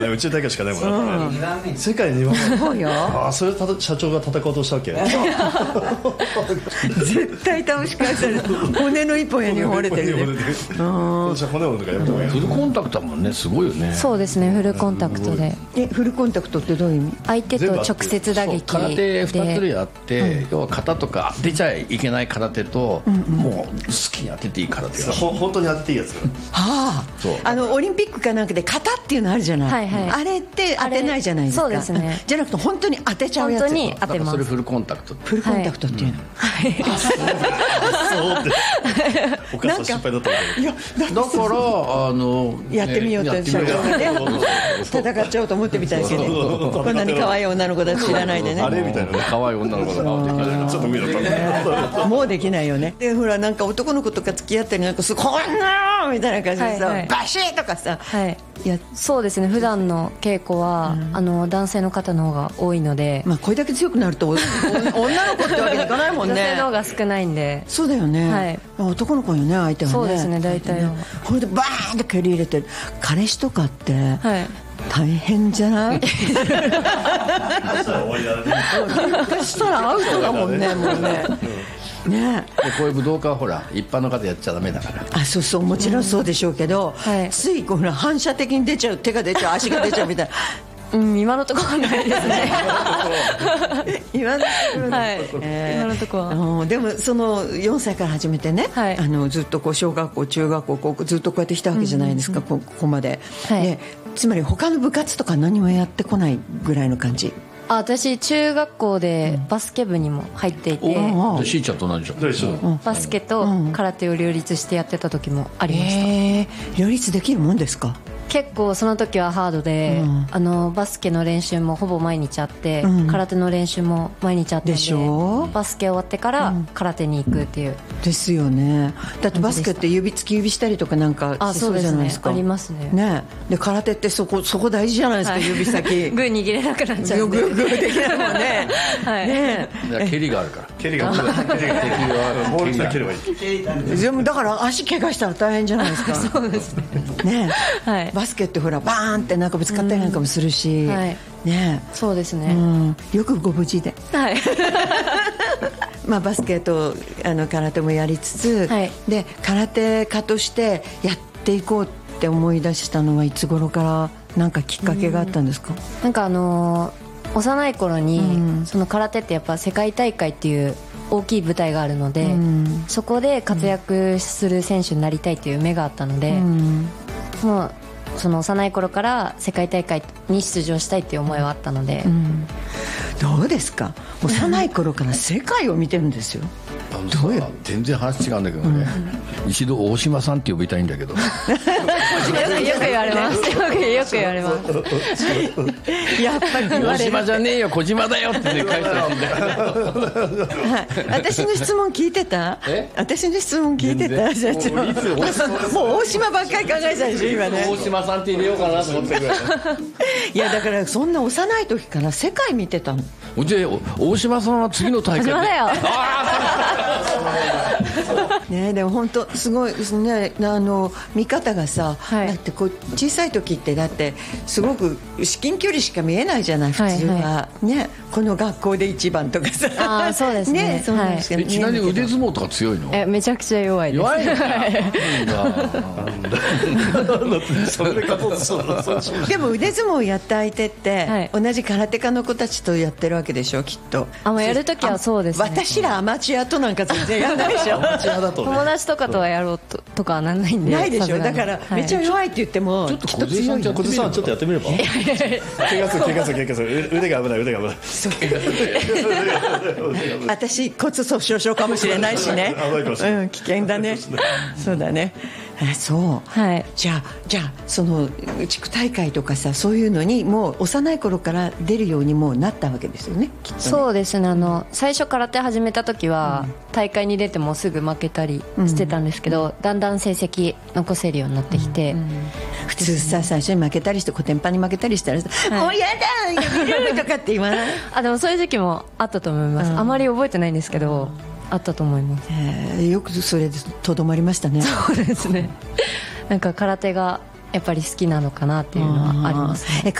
宇宙大会しかないもんね、世界2番目。 そうよ。 それ社長が戦おうとしたわけ。 絶対倒し返される。骨の一本やに折れてるね。 私は骨折るのかやめた方がいい。 フルコンタクトだもんね、すごいよね。 そうですね、フルコンタクトで。 フルコンタクトってどういう意味？ 相手と直接打撃空手2種類あって、要は型とか当てちゃいけない空手と、もう好きに当てていい空手が本当に当てていいやつ。 オリンピックかなんかで型っていうのあるじゃない、 はいはい、 あれって当てないじゃないですか。 そうですね。 じゃなくて本当に当てちゃうやつ。 本当に当てます。 それフルコンタクト。 フルコンタクトっていうの。 そうってお母さん心配だったんだけど。いやだからやってみようと社長がね戦っちゃおうと思ってみたいけど、こんなに可愛い女の子だって知らないでね。 あれみたいなね、 可愛い女の子だな。 ちょっと上だったね。 もうできないよね。でほらなんか男の子とか付き合ったりなんかこんなみたいな感じでさ、バシッとかさ。 そうですね。普段の稽古は男性の方の方が多いので、 これだけ強くなると女の子ってわけにいかないもんね。 女性の方が少ないんで。 そうだよね。男の子よね、相手はね。 そうですね、大体は。 これでバーンって蹴り入れて、彼氏とかって大変じゃない？喧嘩したらアウトだもんね、もうね。ね、 こういう武道家はほら一般の方やっちゃダメだから。 そうそう、もちろんそうでしょうけど、ついこう反射的に出ちゃう、手が出ちゃう、足が出ちゃうみたいな。 今のところはないですね。 今のところは。でもその4歳から始めてね、ずっとこう小学校中学校高校ずっとこうやってきたわけじゃないですか、ここまで。つまり他の部活とか何もやってこないぐらいの感じ？ 私中学校でバスケ部にも入っていて、 しーちゃんと同じじゃん。 バスケと空手を両立してやってた時もありました。 両立できるもんですか？ 結構その時はハードで、バスケの練習もほぼ毎日あって、空手の練習も毎日あったので、バスケ終わってから空手に行くっていう。 ですよね。だってバスケって指突き指したりとかなんかしそうじゃないですか。 ありますね。 で空手ってそこ大事じゃないですか、指先。 グー握れなくなっちゃうんで。 グーできないもんね。 蹴りがあるから。 蹴りがボール来たら蹴ればいい。 でもだから足怪我したら大変じゃないですか。 そうですね。 バスケってほらバーンってなんかぶつかったりなんかもするし、 そうですね。 よくご無事で。バスケと空手もやりつつ、で空手家としてやっていこうって思い出したのはいつ頃からなんかきっかけがあったんですか？ なんか幼い頃に、その空手ってやっぱ世界大会っていう大きい舞台があるので、そこで活躍する選手になりたいっていう目があったので、もうその幼い頃から世界大会に出場したいっていう思いはあったので。 どうですか？幼い頃から世界を見てるんですよ。 どうや全然話違うんだけどね、一度大島さんって呼びたいんだけど。よく言われます。よく言われます。 やっぱり言われる。 大島じゃねえよ、小島だよって返してほしいんだよ。 私の質問聞いてた？私の質問聞いてた？社長。もう大島ばっかり考えちゃうでしょ今ね。 大島さんって入れようかなと思ってくらい。 いやだからそんな幼い時から世界見てたの。 で大島さんは次の大会で。 小島だよ。 でも本当すごいですね。見方がさ、だってこう小さい時ってだってすごく至近距離しか見えないじゃない普通は、この学校で一番とかさ。 そうですね。 ちなみに腕相撲とか強いの？ めちゃくちゃ弱いです。 弱いの？ でも腕相撲をやった相手って同じ空手家の子たちとやってるわけでしょきっと。 やるときはそうですね。 私らアマチュアとなんか全然やらないでしょ。 友達とかとはやろうとかはなんないんで。 ないでしょ。だからめっちゃ弱いって言ってもちょっと小手さんちょっとやってみれば。 怪我する腕が危ない。 私骨粗鬆症かもしれないしね。危険だね。そうだね。そう、じゃあその地区大会とかさそういうのにもう幼い頃から出るようにもうなったわけですよねきっとね。 そうですね。最初空手始めた時は、大会に出てもすぐ負けたりしてたんですけど、だんだん成績残せるようになってきて、 普通さ最初に負けたりしてコテンパンに負けたりしたらさ、もうやだやめるとかって言わない？ でもそういう時期もあったと思います。あまり覚えてないんですけど、あったと思います。 よくそれでとどまりましたね。 そうですね。なんか空手がやっぱり好きなのかなっていうのはありますね。